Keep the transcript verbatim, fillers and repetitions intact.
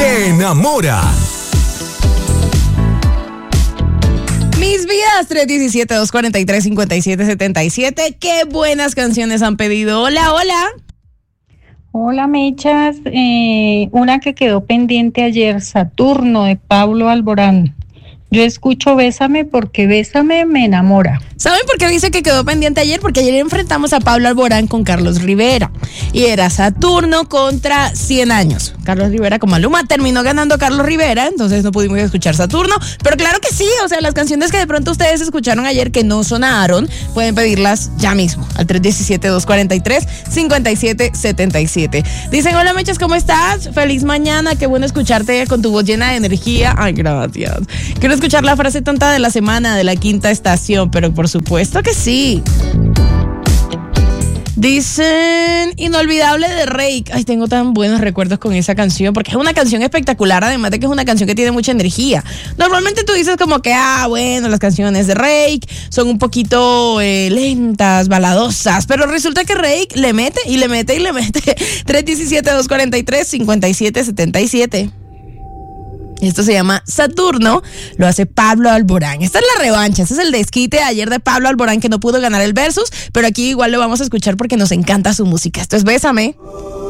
te enamora. Mis vidas, tres uno siete, dos cuatro tres, cinco siete siete siete. Qué buenas canciones han pedido. Hola, hola. Hola, Mechas. Eh, una que quedó pendiente ayer, Saturno, de Pablo Alborán. Yo escucho Bésame porque Bésame me enamora. ¿Saben por qué dice que quedó pendiente ayer? Porque ayer enfrentamos a Pablo Alborán con Carlos Rivera. Y era Saturno contra cien años. Carlos Rivera con Maluma. Terminó ganando Carlos Rivera, entonces no pudimos escuchar Saturno. Pero claro que sí, o sea, las canciones que de pronto ustedes escucharon ayer que no sonaron, pueden pedirlas ya mismo al tres uno siete, dos cuatro tres, cinco siete siete siete. Dicen, hola Mechas, ¿cómo estás? Feliz mañana, qué bueno escucharte con tu voz llena de energía. Ay, gracias. Quiero escuchar la frase tonta de la semana de la quinta estación, pero por supuesto que sí. Dicen, inolvidable de Reik. Ay, tengo tan buenos recuerdos con esa canción, porque es una canción espectacular, además de que es una canción que tiene mucha energía. Normalmente tú dices como que, ah, bueno, las canciones de Reik son un poquito eh, lentas, baladosas, pero resulta que Reik le mete y le mete y le mete. tres uno siete, dos cuatro tres, cinco siete siete siete. Esto se llama Saturno, lo hace Pablo Alborán. Esta es la revancha, este es el desquite de ayer de Pablo Alborán que no pudo ganar el Versus, pero aquí igual lo vamos a escuchar porque nos encanta su música. Esto es Bésame.